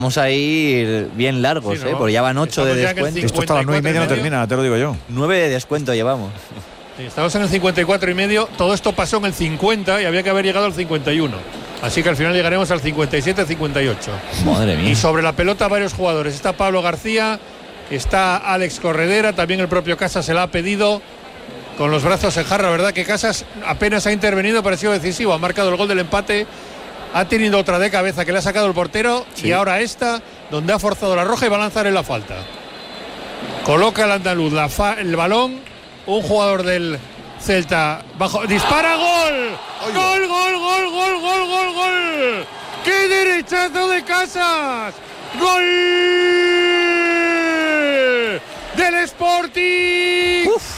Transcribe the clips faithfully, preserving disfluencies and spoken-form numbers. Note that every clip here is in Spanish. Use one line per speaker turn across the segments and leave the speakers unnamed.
Vamos a ir bien largos, sí, ¿no? ¿eh? Porque ya van ocho de descuento.
Esto hasta las nueve y media no termina, te lo digo yo.
nueve de descuento llevamos.
Sí, estamos en el cincuenta y cuatro y medio. Todo esto pasó en el cincuenta y había que haber llegado al cincuenta y uno. Así que al final llegaremos al cincuenta y siete, cincuenta y ocho.
Madre mía.
Y sobre la pelota varios jugadores. Está Pablo García, está Alex Corredera, también el propio Casas se la ha pedido con los brazos en jarra. ¿Verdad que Casas apenas ha intervenido, pero ha sido decisivo? Ha marcado el gol del empate. Ha tenido otra de cabeza que le ha sacado el portero, sí. Y ahora esta, donde ha forzado la roja y va a lanzar en la falta. Coloca el andaluz la fa el balón, un jugador del Celta bajo, dispara, gol. Oye. Gol, gol, gol, gol, gol, gol, gol. ¡Qué derechazo de Casas! ¡Gol del Sporting! ¡Uf!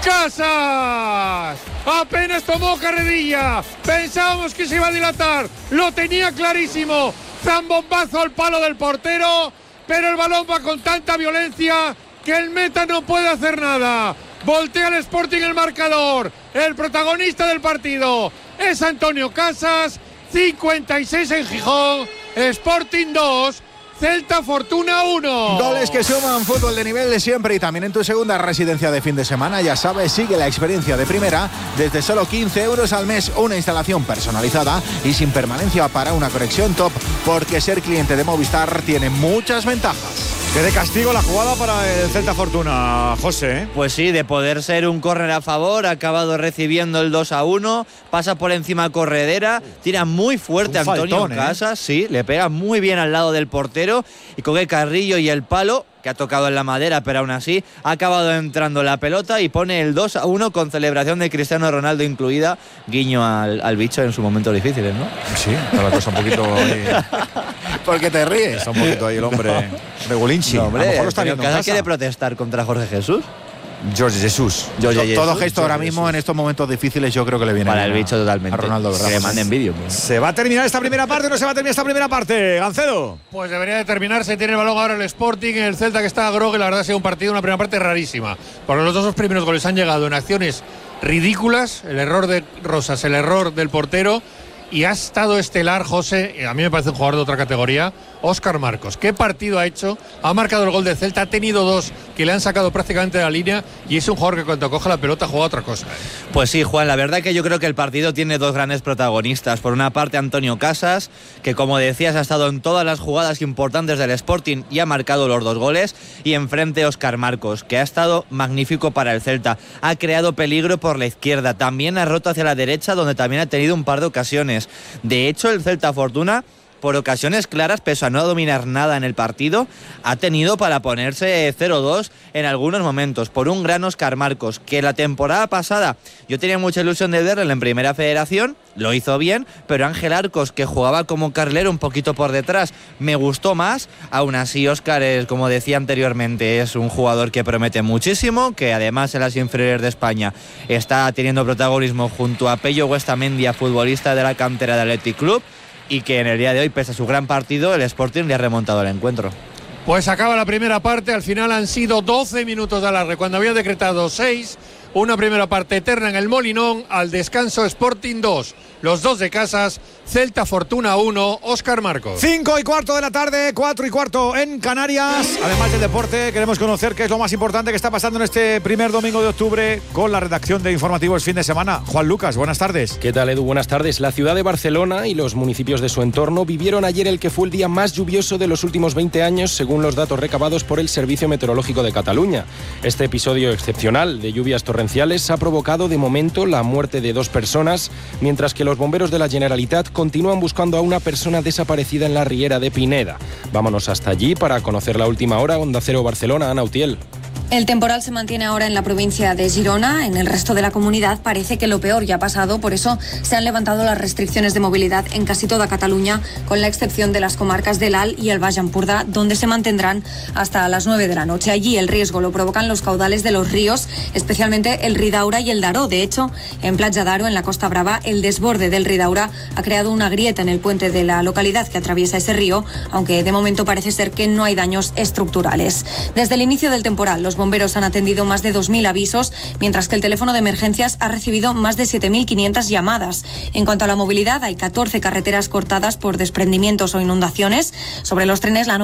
Casas apenas tomó carrerilla, pensábamos que se iba a dilatar, lo tenía clarísimo, zambombazo al palo del portero, pero el balón va con tanta violencia que el meta no puede hacer nada. Voltea el Sporting el marcador, el protagonista del partido es Antonio Casas. Cincuenta y seis en Gijón, Sporting dos, Celta Fortuna uno.
Goles que suman, fútbol de nivel de siempre y también en tu segunda residencia de fin de semana. Ya sabes, sigue la experiencia de primera desde solo quince euros al mes. Una instalación personalizada y sin permanencia para una conexión top, porque ser cliente de Movistar tiene muchas ventajas.
Que de castigo la jugada para el Celta Fortuna, José, ¿eh?
Pues sí, de poder ser un córner a favor, ha acabado recibiendo el dos a uno, pasa por encima Corredera, tira muy fuerte
un
Antonio
faltón,
Casas,
¿eh?
Sí, le pega muy bien al lado del portero y con el carrillo y el palo, que ha tocado en la madera, pero aún así ha acabado entrando la pelota y pone el dos a uno con celebración de Cristiano Ronaldo incluida, guiño al, al bicho en sus momentos difíciles, ¿no?
Sí, está la cosa un poquito ahí.
¿Por qué te ríes?
Está un poquito ahí el hombre regulinchi.
No, hombre,
a lo mejor lo está viendo en
Casas
casa.
quiere protestar contra Jorge Jesús.
Jorge Jesús.
Jorge
Todo,
Jesús.
todo gesto
Jorge
ahora mismo
Jesús.
en estos momentos difíciles yo creo que le viene
para
bien
el bicho
a,
totalmente.
a Ronaldo, ¿verdad?
Que le manden vídeo. Pues.
¿Se va a terminar esta primera parte o no se va a terminar esta primera parte, Gancedo?
Pues debería de terminarse, tiene el balón ahora el Sporting, el Celta que está a grogue, la verdad ha sido un partido, una primera parte rarísima. Porque los dos primeros goles han llegado en acciones ridículas, el error de Rosas, el error del portero, y ha estado estelar, José, a mí me parece un jugador de otra categoría, Óscar Marcos. ¿Qué partido ha hecho? Ha marcado el gol de Celta, ha tenido dos que le han sacado prácticamente de la línea y es un jugador que cuando coge la pelota juega otra cosa. ¿eh?
Pues sí, Juan, la verdad que yo creo que el partido tiene dos grandes protagonistas. Por una parte, Antonio Casas, que como decías ha estado en todas las jugadas importantes del Sporting y ha marcado los dos goles. Y enfrente Óscar Marcos, que ha estado magnífico para el Celta. Ha creado peligro por la izquierda, también ha roto hacia la derecha, donde también ha tenido un par de ocasiones. De hecho, el Celta Fortuna, por ocasiones claras, pese a no dominar nada en el partido, ha tenido para ponerse cero dos en algunos momentos, por un gran Óscar Marcos, que la temporada pasada yo tenía mucha ilusión de verle en Primera Federación, lo hizo bien, pero Ángel Arcos, que jugaba como carrilero un poquito por detrás, me gustó más. Aún así, Óscar, es, como decía anteriormente, es un jugador que promete muchísimo, que además en las inferiores de España está teniendo protagonismo junto a Pello Huestamendia, futbolista de la cantera del Athletic Club, y que en el día de hoy, pese a su gran partido, el Sporting le ha remontado el encuentro.
Pues acaba la primera parte, al final han sido doce minutos de alargue, cuando había decretado seis, una primera parte eterna en el Molinón, al descanso Sporting dos, los dos de Casas, Celta Fortuna uno, Óscar Marcos.
Cinco y cuarto de la tarde, cuatro y cuarto en Canarias. Además del deporte, queremos conocer qué es lo más importante que está pasando en este primer domingo de octubre con la redacción de Informativos Fin de Semana. Juan Lucas, buenas tardes.
¿Qué tal, Edu? Buenas tardes. La ciudad de Barcelona y los municipios de su entorno vivieron ayer el que fue el día más lluvioso de los últimos veinte años, según los datos recabados por el Servicio Meteorológico de Cataluña. Este episodio excepcional de lluvias torrenciales ha provocado de momento la muerte de dos personas, mientras que los bomberos de la Generalitat continúan buscando a una persona desaparecida en la Riera de Pineda. Vámonos hasta allí para conocer la última hora. Onda Cero Barcelona, Ana Utiel.
El temporal se mantiene ahora en la provincia de Girona. En el resto de la comunidad parece que lo peor ya ha pasado. Por eso se han levantado las restricciones de movilidad en casi toda Cataluña, con la excepción de las comarcas del Alt y el Baix Empordà, donde se mantendrán hasta las nueve de la noche. Allí el riesgo lo provocan los caudales de los ríos, especialmente el Ridaura y el Daró. De hecho, en Platja d'Aro, en la Costa Brava, el desborde del Ridaura ha creado una grieta en el puente de la localidad que atraviesa ese río, aunque de momento parece ser que no hay daños estructurales. Desde el inicio del temporal, los bomberos han atendido más de dos mil avisos, mientras que el teléfono de emergencias ha recibido más de siete mil quinientas llamadas. En cuanto a la movilidad, hay catorce carreteras cortadas por desprendimientos o inundaciones. Sobre los trenes, la